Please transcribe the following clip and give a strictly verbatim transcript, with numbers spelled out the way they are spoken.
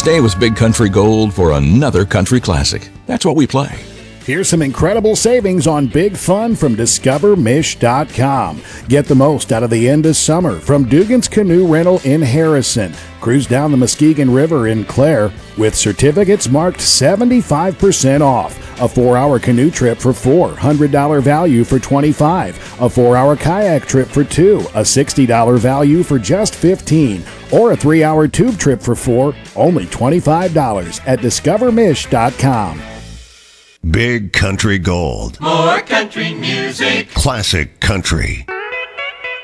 Stay with Big Country Gold for another country classic. That's what we play. Here's some incredible savings on Big Fun from Discover Mish dot com. Get the most out of the end of summer from Dugan's Canoe Rental in Harrison. Cruise down the Muskegon River in Clare with certificates marked seventy-five percent off. A four-hour canoe trip for four, one hundred dollars value for twenty-five dollars. A four-hour kayak trip for two, a sixty dollars value for just fifteen dollars. Or a three-hour tube trip for four, only twenty-five dollars at Discover Mish dot com. Big Country Gold. More country music. Classic country.